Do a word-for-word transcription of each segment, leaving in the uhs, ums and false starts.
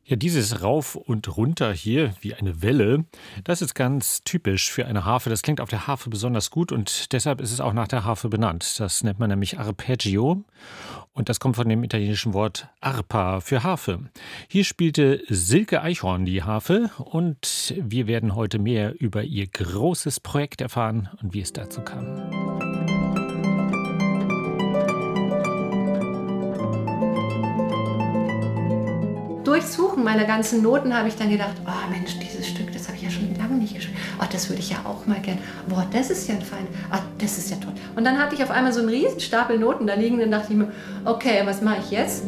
Ja, dieses Rauf und Runter hier wie eine Welle, das ist ganz typisch für eine Harfe. Das klingt auf der Harfe besonders gut und deshalb ist es auch nach der Harfe benannt. Das nennt man nämlich Arpeggio und das kommt von dem italienischen Wort Arpa für Harfe. Hier spielte Silke Eichhorn die Harfe und wir werden heute mehr über ihr großes Projekt erfahren und wie es dazu kam. Durchsuchen meiner ganzen Noten habe ich dann gedacht, oh Mensch, dieses Stück, das habe ich ja schon lange nicht gespielt. Oh, das würde ich ja auch mal gern. Boah, das ist ja ein Fein. Ah, das ist ja toll. Und dann hatte ich auf einmal so einen riesen Stapel Noten da liegen und dann dachte ich mir, okay, was mache ich jetzt?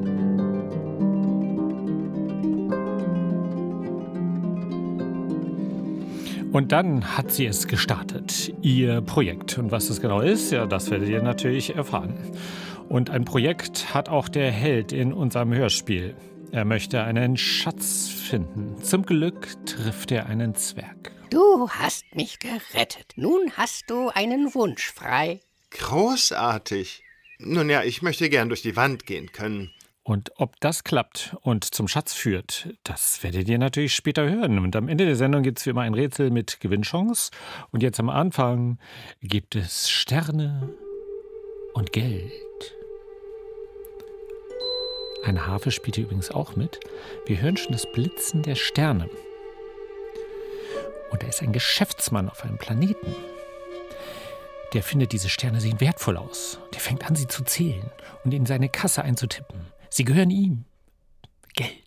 Und dann hat sie es gestartet, ihr Projekt. Und was das genau ist, ja, das werdet ihr natürlich erfahren. Und ein Projekt hat auch der Held in unserem Hörspiel. Er möchte einen Schatz finden. Zum Glück trifft er einen Zwerg. Du hast mich gerettet. Nun hast du einen Wunsch frei. Großartig. Nun ja, ich möchte gern durch die Wand gehen können. Und ob das klappt und zum Schatz führt, das werdet ihr natürlich später hören. Und am Ende der Sendung gibt es wie immer ein Rätsel mit Gewinnchance. Und jetzt am Anfang gibt es Sterne und Geld. Eine Harfe spielt hier übrigens auch mit. Wir hören schon das Blitzen der Sterne. Und da ist ein Geschäftsmann auf einem Planeten. Der findet, diese Sterne sehen wertvoll aus. Der fängt an, sie zu zählen und in seine Kasse einzutippen. Sie gehören ihm. Geld.